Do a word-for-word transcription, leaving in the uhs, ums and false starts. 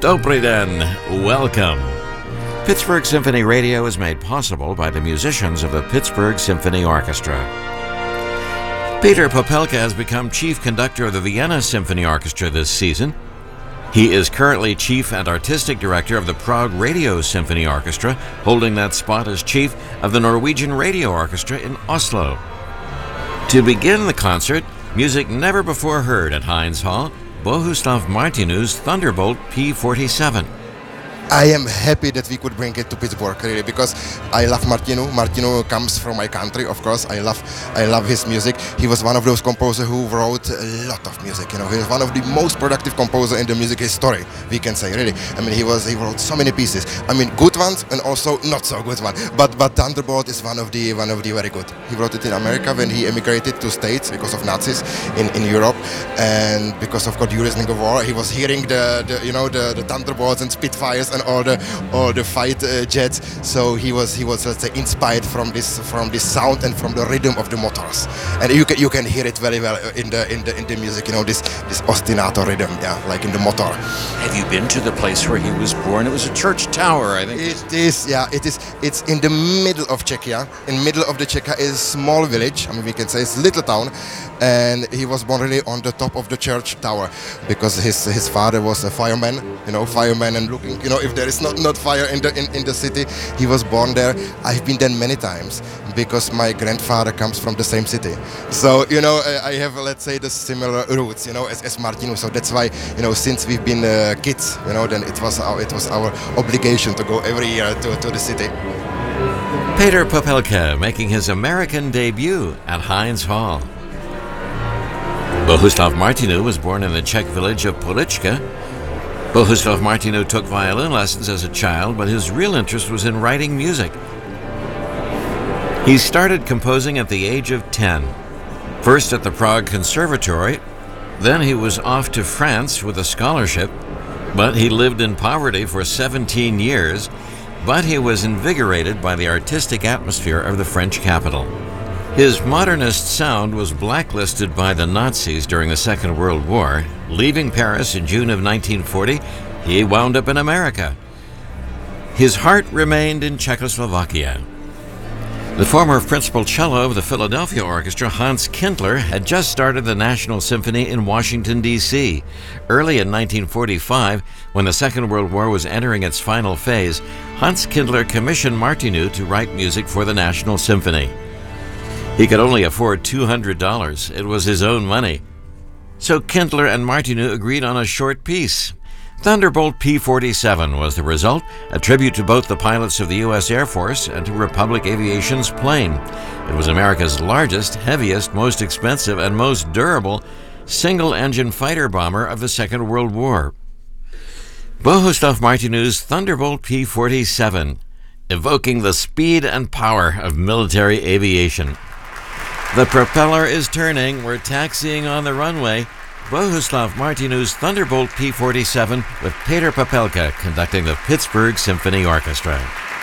Dobry den, welcome. Pittsburgh Symphony Radio is made possible by the musicians of the Pittsburgh Symphony Orchestra. Peter Popelka has become chief conductor of the Vienna Symphony Orchestra this season. He is currently chief and artistic director of the Prague Radio Symphony Orchestra, holding that spot as chief of the Norwegian Radio Orchestra in Oslo. To begin the concert, music never before heard at Heinz Hall, Bohuslav Martinu's Thunderbolt P forty-seven. I am happy that we could bring it to Pittsburgh, really, because I love Martinu. Martinu comes from my country, of course. I love, I love his music. He was one of those composers who wrote a lot of music. You know, he was one of the most productive composers in the music history, we can say, really. I mean, he was, he wrote so many pieces. I mean, good ones and also not so good ones. But, but Thunderbolt is one of the, one of the very good. He wrote it in America when he emigrated to States because of Nazis in, in Europe, and because of course during the war, he was hearing the, the you know, the, the Thunderbolts and Spitfires and all the all the fight uh, jets. So he was he was let's say inspired from this from this sound and from the rhythm of the motors, and you can you can hear it very well in the in the in the music. You know, this this ostinato rhythm, yeah, like in the motor. Have you been to the place where he was born? It was a church tower, I think. It is, yeah. It is. It's in the middle of Czechia. In middle of the Czechia is a small village. I mean, we can say it's a little town, and he was born really on the top of the church tower because his his father was a fireman. You know, fireman and looking. You know, if there is not not fire in the in, in the city, he was born there. I've been there many times because my grandfather comes from the same city. So you know, I have, let's say, the similar roots, you know, as, as Martinu. So that's why, you know, since we've been uh, kids, you know, then it was our it was our obligation to go every year to, to the city. Peter Popelka making his American debut at Heinz Hall. Bohuslav Martinu was born in the Czech village of Polička. Bohuslav Martinu took violin lessons as a child, but his real interest was in writing music. He started composing at the age of ten, first at the Prague Conservatory, then he was off to France with a scholarship, but he lived in poverty for seventeen years, but he was invigorated by the artistic atmosphere of the French capital. His modernist sound was blacklisted by the Nazis during the Second World War. Leaving Paris in June of nineteen forty, he wound up in America. His heart remained in Czechoslovakia. The former principal cello of the Philadelphia Orchestra, Hans Kindler, had just started the National Symphony in Washington, D C Early in nineteen forty-five, when the Second World War was entering its final phase, Hans Kindler commissioned Martinu to write music for the National Symphony. He could only afford two hundred dollars. It was his own money. So Kindler and Martinu agreed on a short piece. Thunderbolt P forty-seven was the result, a tribute to both the pilots of the U S Air Force and to Republic Aviation's plane. It was America's largest, heaviest, most expensive, and most durable single-engine fighter bomber of the Second World War. Bohuslav Martinu's Thunderbolt P forty-seven, evoking the speed and power of military aviation. The propeller is turning. We're taxiing on the runway. Bohuslav Martinu's Thunderbolt P forty-seven with Peter Popelka conducting the Pittsburgh Symphony Orchestra.